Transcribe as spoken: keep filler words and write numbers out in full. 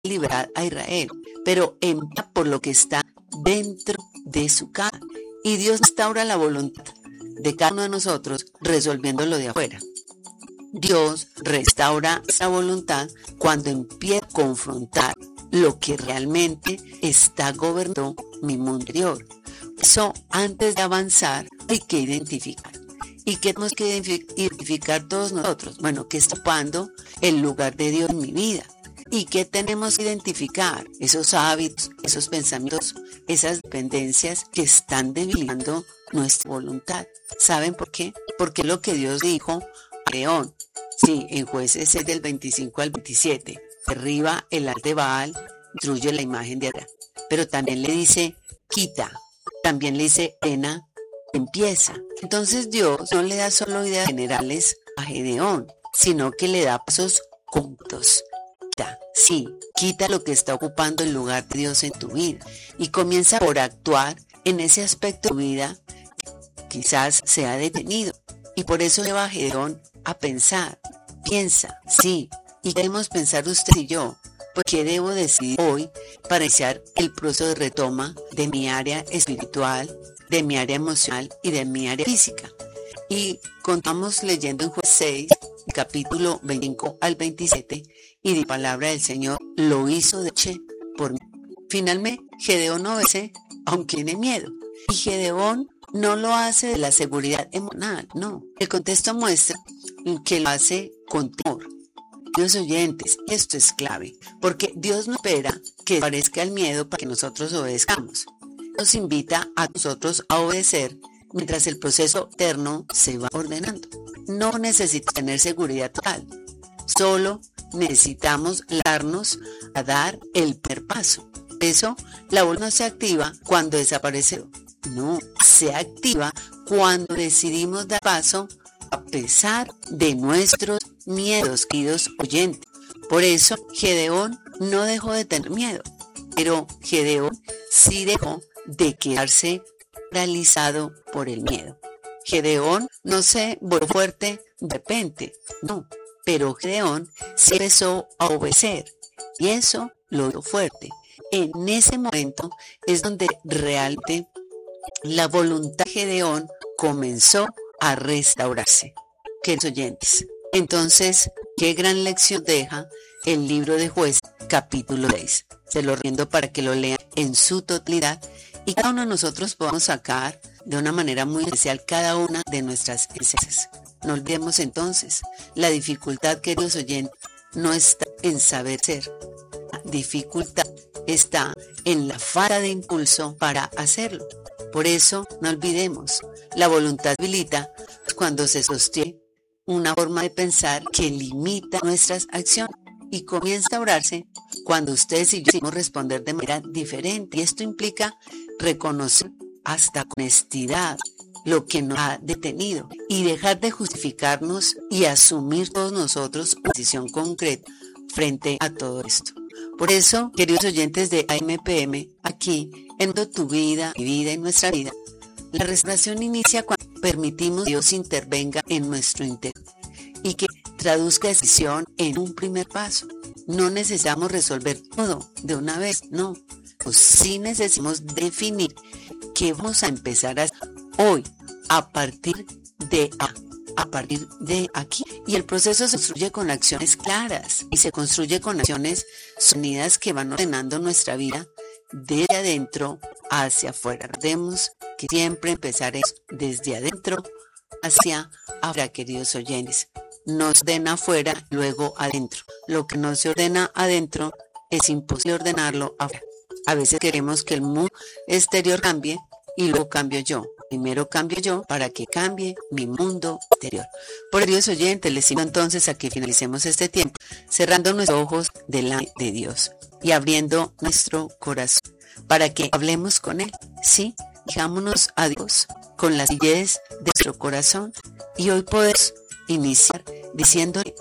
liberar a Israel, pero envía por lo que está dentro de su casa. Y Dios restaura la voluntad de cada uno de nosotros resolviendo lo de afuera. Dios restaura esa voluntad cuando empieza a confrontar lo que realmente está gobernando mi mundo interior. Eso, antes de avanzar, hay que identificar. ¿Y qué tenemos que identificar todos nosotros? Bueno, que está ocupando el lugar de Dios en mi vida. ¿Y qué tenemos que identificar? Esos hábitos, esos pensamientos, esas dependencias que están debilitando nuestra voluntad. ¿Saben por qué? Porque lo que Dios dijo a León, sí, en Jueces seis del veinticinco al veintisiete, derriba el altar de Baal, destruye la imagen de Asera. Pero también le dice, quita. También le dice, ena, empieza. Entonces Dios no le da solo ideas generales a Gedeón, sino que le da pasos concretos. Quita, sí, quita lo que está ocupando el lugar de Dios en tu vida y comienza por actuar en ese aspecto de tu vida que quizás se ha detenido. Y por eso lleva a Gedeón a pensar. Piensa, sí, y queremos pensar usted y yo, pues ¿qué debo decidir hoy para iniciar el proceso de retoma de mi área espiritual, de mi área emocional y de mi área física? Y continuamos leyendo en Jueces seis, capítulo veinticinco al veintisiete, y la palabra del Señor lo hizo de che por mí. Finalmente, Gedeón obedece, aunque tiene miedo. Y Gedeón no lo hace de la seguridad emocional, no. El contexto muestra que lo hace con temor. Dios oyentes, esto es clave, porque Dios no espera que aparezca el miedo para que nosotros obedezcamos. Nos invita a nosotros a obedecer mientras el proceso eterno se va ordenando. No necesitamos tener seguridad total, solo necesitamos darnos a dar el primer paso. Por eso, la voluntad no se activa cuando desaparece. No, se activa cuando decidimos dar paso a pesar de nuestros miedos, queridos oyentes. Por eso, Gedeón no dejó de tener miedo, pero Gedeón sí dejó de quedarse paralizado por el miedo. Gedeón no se volvió fuerte de repente, no, pero Gedeón sí empezó a obedecer y eso lo dio fuerte. En ese momento es donde realmente la voluntad de Gedeón comenzó a restaurarse. Queridos oyentes, entonces, ¿qué gran lección deja el libro de Jueces, capítulo seis? Se lo recomiendo para que lo lean en su totalidad y cada uno de nosotros podamos sacar de una manera muy especial cada una de nuestras enseñanzas. No olvidemos entonces, la dificultad, queridos oyentes, no está en saber ser. La dificultad está en la falta de impulso para hacerlo. Por eso, no olvidemos, la voluntad habilita cuando se sostiene una forma de pensar que limita nuestras acciones y comienza a orarse cuando ustedes y yo decidimos responder de manera diferente. Y esto implica reconocer hasta con honestidad lo que nos ha detenido y dejar de justificarnos y asumir todos nosotros una decisión concreta frente a todo esto. Por eso, queridos oyentes de A M P M, aquí en tu vida, mi vida y nuestra vida, la restauración inicia cuando permitimos que Dios intervenga en nuestro interior y que traduzca decisión en un primer paso. No necesitamos resolver todo de una vez, no. Pues sí necesitamos definir qué vamos a empezar a hacer hoy, a partir de a, a partir de aquí. Y el proceso se construye con acciones claras y se construye con acciones sonidas que van ordenando nuestra vida desde adentro hacia afuera. Recordemos que siempre empezaremos desde adentro hacia afuera, queridos oyentes. No se ordena afuera, luego adentro. Lo que no se ordena adentro es imposible ordenarlo afuera. A veces queremos que el mundo exterior cambie y luego cambio yo. Primero cambio yo para que cambie mi mundo exterior. Por Dios oyentes, les invito entonces a que finalicemos este tiempo cerrando nuestros ojos delante de Dios y abriendo nuestro corazón para que hablemos con Él. Sí, dijámonos a Dios con la sencillez de nuestro corazón y hoy podemos iniciar diciéndole